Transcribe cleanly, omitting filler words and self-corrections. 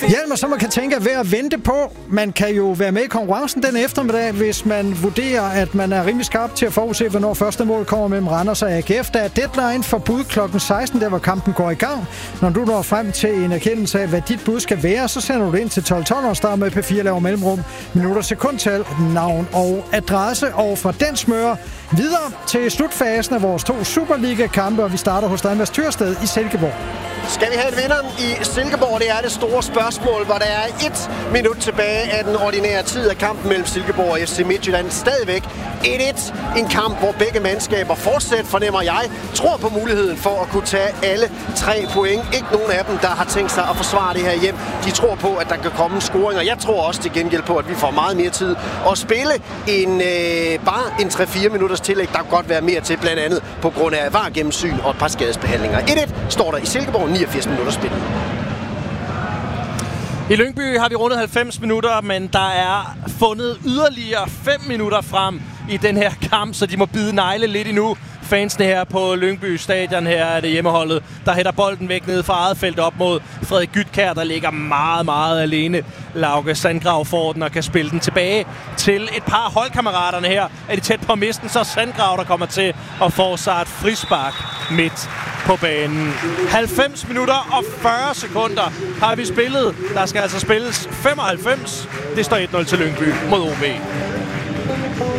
Hjalmar, så man kan tænke at være at vente på. Man kan jo være med i konkurrencen den eftermiddag, hvis man vurderer, at man er rimelig skarp til at forudse, hvornår første mål kommer mellem Randers og AGF. Der er deadline for bud kl. 16, der hvor kampen går i gang. Når du når frem til en erkendelse af, hvad dit bud skal være, så sender du det ind til 1212 og starter med P4 laver mellemrum, minutter, sekundtal, navn og adresse. Og fra den smør videre til slutfasen af vores 2 Superliga-kampe, og vi starter hos Danmarks Tyrsted i Silkeborg. Skal vi have vinderen i Silkeborg? Det er det store spørgsmål, hvor der er 1 minut tilbage af den ordinære tid af kampen mellem Silkeborg og FC Midtjylland. Stadigvæk 1-1. En kamp, hvor begge mandskaber fortsat, fornemmer jeg, tror på muligheden for at kunne tage alle 3 point. Ikke nogen af dem, der har tænkt sig at forsvare det her hjem. De tror på, at der kan komme en scoring, og jeg tror også til gengæld på, at vi får meget mere tid at spille end bare en 3-4 minutters tillæg. Der kan godt være mere til, blandt andet på grund af VAR-gennemsyn og et par skadesbehandlinger. 1-1 står der i Silkeborg, 89 minutter spillet. I Lyngby har vi rundet 90 minutter, men der er fundet yderligere 5 minutter frem i den her kamp, så de må bide negle lidt endnu. Fansene her på Lyngby Stadion, her er det hjemmeholdet, der hætter bolden væk ned fra eget felt op mod Frederik Gytkjær, der ligger meget, meget alene. Lauke Sandgrav får den og kan spille den tilbage til et par af holdkammeraterne her. Er de tæt på misten, så Sandgrav, der kommer til at få sig et frispark midt på banen. 90 minutter og 40 sekunder har vi spillet. Der skal altså spilles 95. Det står 1-0 til Lyngby mod OB.